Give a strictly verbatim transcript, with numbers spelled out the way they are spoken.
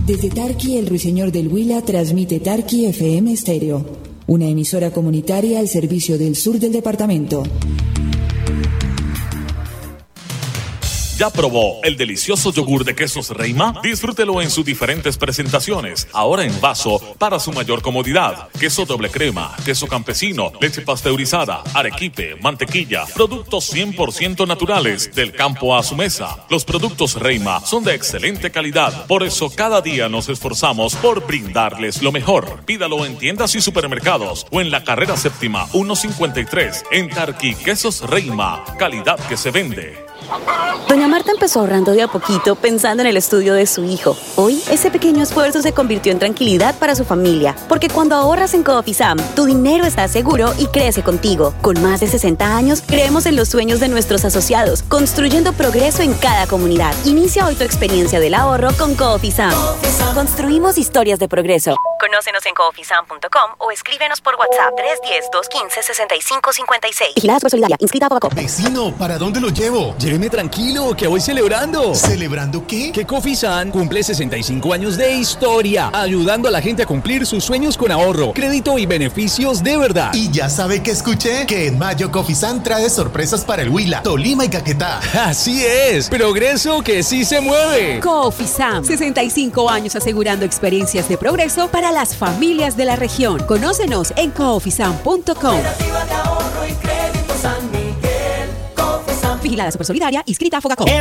Desde Tarqui, el Ruiseñor del Huila transmite Tarqui F M Estéreo, una emisora comunitaria al servicio del sur del departamento. ¿Ya probó el delicioso yogur de quesos Reima? Disfrútelo en sus diferentes presentaciones, ahora en vaso para su mayor comodidad. Queso doble crema, queso campesino, leche pasteurizada, arequipe, mantequilla, productos cien por ciento naturales, del campo a su mesa. Los productos Reima son de excelente calidad, por eso cada día nos esforzamos por brindarles lo mejor. Pídalo en tiendas y supermercados o en la carrera séptima ciento cincuenta y tres, en Tarqui. Quesos Reima, calidad que se vende. Doña Marta empezó ahorrando de a poquito pensando en el estudio de su hijo. Hoy, ese pequeño esfuerzo se convirtió en tranquilidad para su familia, porque cuando ahorras en Coffisam, tu dinero está seguro y crece contigo. Con más de sesenta años, creemos en los sueños de nuestros asociados, construyendo progreso en cada comunidad. Inicia hoy tu experiencia del ahorro con Coffisam. Construimos historias de progreso. Conócenos en coffisam punto com o escríbenos por WhatsApp tres uno cero, dos uno cinco, seis cinco cinco seis. Vigilada Solidaria, inscrita a Focacop. Vecino, ¿para dónde lo llevo? Lléveme tranquilo, que voy celebrando. ¿Celebrando qué? Que Coffisam cumple sesenta y cinco años de historia, ayudando a la gente a cumplir sus sueños con ahorro, crédito y beneficios de verdad. ¿Y ya sabe qué escuché? Que en mayo Coffisam trae sorpresas para el Huila, Tolima y Caquetá. Así es, progreso que sí se mueve. Coffisam, sesenta y cinco años asegurando experiencias de progreso para las familias de la región. Conócenos en coffisam punto com. Vigilada Supersolidaria, inscrita a Focacop.